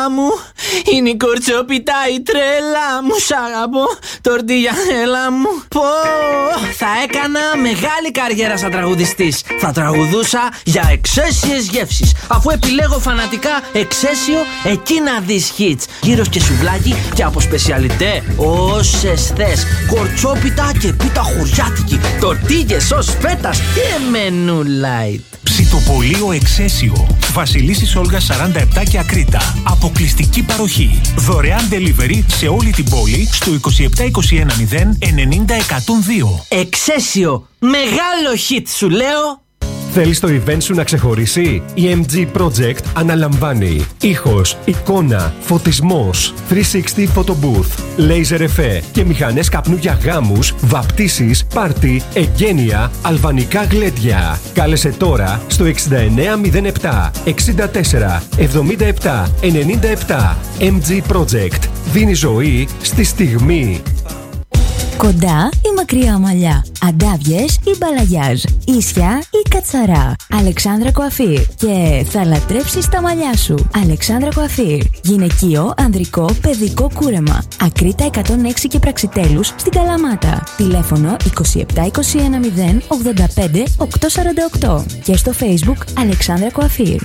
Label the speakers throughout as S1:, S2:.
S1: μου. Είναι η κορτσόπιτα η τρέλα μου. Σ' αγαπώ, τορτίγια έλα μου. Πω, θα έκανα μεγάλη καριέρα σαν τραγουδιστής. Θα τραγουδούσα για εξαίσιες γεύσεις. Αφού επιλέγω φανατικά εξαίσιο, εκεί να δεις hits. Γύρος και σουβλάκι και από σπεσιαλιτέ όσες θες. Κορτσόπιτα και πίτα χουριάτικη. Τορτίγες ως φέτας και μενού light.
S2: Ψητοπολείο Εξαίσιο. Βασιλίσσης Όλγας 47 και Ακρίτα. Αποκλειστική παροχή. Δωρεάν delivery σε όλη την πόλη στο 27210 90 102.
S1: Εξαίσιο. Μεγάλο hit σου λέω.
S3: Θέλεις το event σου να ξεχωρίσει? Η MG Project αναλαμβάνει ήχος, εικόνα, φωτισμός, 360 photo booth, laser εφέ και μηχανές καπνού για γάμους, βαπτίσεις, πάρτι, εγγένεια, αλβανικά γλέντια. Κάλεσε τώρα στο 6907 64 77 97. MG Project. Δίνει ζωή στη στιγμή.
S4: Κοντά ή μακριά μαλλιά, αντάβιες ή μπαλαγιάζ, ίσια ή κατσαρά. Αλεξάνδρα Κοαφίρ. Και θα λατρέψεις τα μαλλιά σου. Αλεξάνδρα Κοαφίρ. Γυναικείο, ανδρικό, παιδικό κούρεμα. Ακρίτα 106 και Πραξιτέλους στην Καλαμάτα. Τηλέφωνο 27210 85 848. Και στο Facebook Αλεξάνδρα Κοαφίρ.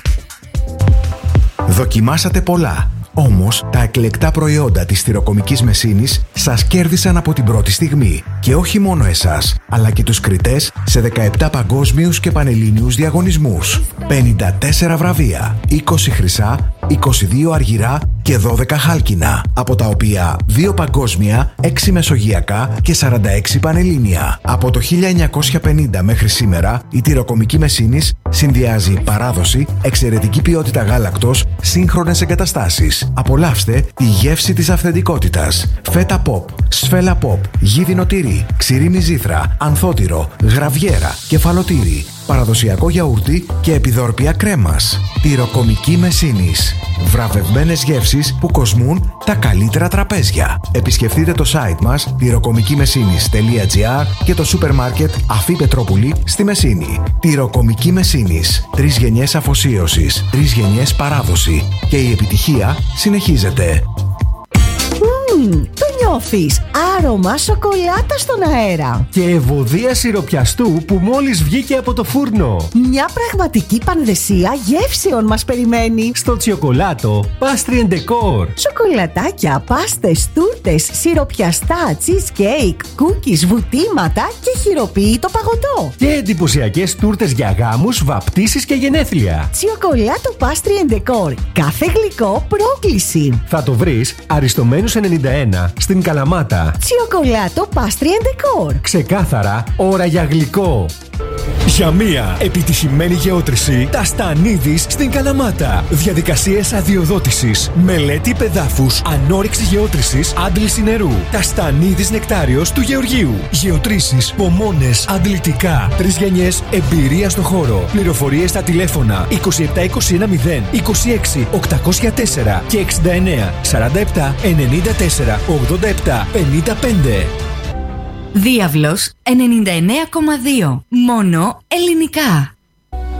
S5: Δοκιμάσατε πολλά. Όμως, τα εκλεκτά προϊόντα της θυροκομικής μεσίνης σας κέρδισαν από την πρώτη στιγμή. Και όχι μόνο εσάς, αλλά και τους κριτές σε 17 παγκόσμιους και πανελλήνιους διαγωνισμούς. 54 βραβεία, 20 χρυσά, 22 αργυρά και 12 χάλκινα, από τα οποία 2 παγκόσμια, 6 μεσογειακά και 46 πανελλήνια. Από το 1950 μέχρι σήμερα, η θυροκομική μεσίνης συνδυάζει παράδοση, εξαιρετική ποιότητα γάλακτος, σύγχρονες εγκαταστάσεις. Απολαύστε τη γεύση της αυθεντικότητας. Φέτα ποπ, σφέλα ποπ, γίδινο τυρί, ξηρίμι ζήθρα, ανθότυρο, γραβιέρα, κεφαλοτήρι, παραδοσιακό γιαούρτι και επιδόρπια κρέμας. Τυροκομική μεσίνης. Βραβευμένες γεύσεις που κοσμούν τα καλύτερα τραπέζια. Επισκεφτείτε το site μας tyrokομικημεσίνης.gr και το σούπερ μάρκετ Αφή Πετρόπουλη στη Μεσίνη. Τυροκομική Μεσίνης. 3 γενιές αφοσίωσης, 3 γενιές παράδοση. Και η επιτυχία συνεχίζεται.
S6: Το νιώθεις. Άρωμα σοκολάτα στον αέρα.
S3: Και ευωδία σιροπιαστού που μόλις βγήκε από το φούρνο.
S6: Μια πραγματική πανδεσία γεύσεων μας περιμένει.
S3: Στο Τσιοκολάτο Pastry & Decor.
S6: Σοκολατάκια, πάστες, τούρτες, σιροπιαστά, cheesecake, cookies, βουτήματα και χειροποίητο παγωτό.
S3: Και εντυπωσιακές τούρτες για γάμους, βαπτίσεις και γενέθλια.
S6: Τσιοκολάτο Pastry & Decor. Κάθε γλυκό πρόκληση.
S3: Θα το βρεις Αριστομένους 91 στην Καλαμάτα.
S6: Τσιοκολάτο Pastry & Decor.
S3: Ξεκάθαρα ώρα για γλυκό. Για μία επιτυχημένη γεώτρηση, τα Στανίδης στην Καλαμάτα. Διαδικασίες αδειοδότησης, μελέτη πεδάφους, ανόρυξη γεώτρησης, άντληση νερού. Τα Στανίδης Νεκτάριος του Γεωργίου. Γεωτρήσεις, πομόνες, αντλητικά. 3 γενιές εμπειρία στο χώρο. Πληροφορίες στα τηλέφωνα 27210 26 804 και 69 47 94 87 55.
S4: Διάβλος 99,2. Μόνο ελληνικά.